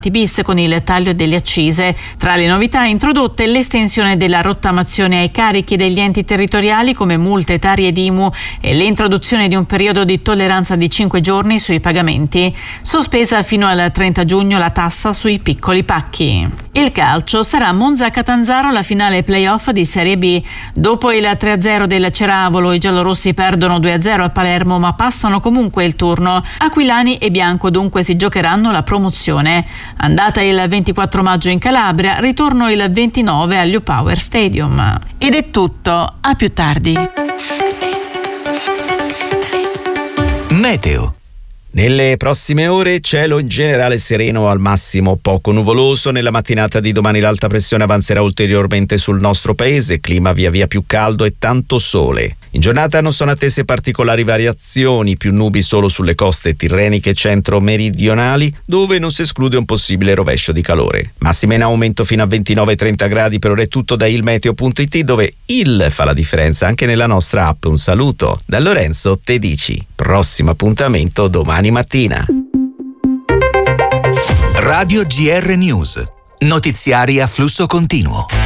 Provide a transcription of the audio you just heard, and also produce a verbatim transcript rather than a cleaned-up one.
bis con il taglio delle accise. Tra le novità introdotte l'estensione della rottamazione ai carichi degli enti territoriali come multe, tari ed I M U e l'introduzione di un periodo di tolleranza di cinque giorni sui pagamenti. Sospesa fino al trenta giugno la tassa sui piccoli pacchi. Il calcio: sarà Monza-Catanzaro la finale playoff di Serie B. Dopo il tre a zero del Ceravolo, i giallorossi perdono due a zero a Palermo ma passano comunque il turno. Aquilani e Bianco dunque si giocheranno la promozione. Andata il ventiquattro maggio in Calabria, ritorno il ventinove all'U Power Stadium. Ed è tutto, a più tardi. Meteo. Nelle prossime ore cielo in generale sereno, al massimo poco nuvoloso. Nella mattinata di domani l'alta pressione avanzerà ulteriormente sul nostro paese, clima via via più caldo e tanto sole. In giornata non sono attese particolari variazioni, più nubi solo sulle coste tirreniche centro-meridionali, dove non si esclude un possibile rovescio di calore. Massima in aumento fino a ventinove trenta gradi. Per ora è tutto da ilmeteo punto it, dove il fa la differenza anche nella nostra app. Un saluto da Lorenzo Tedici. Prossimo appuntamento domani mattina. Radio G R News. Notiziari a flusso continuo.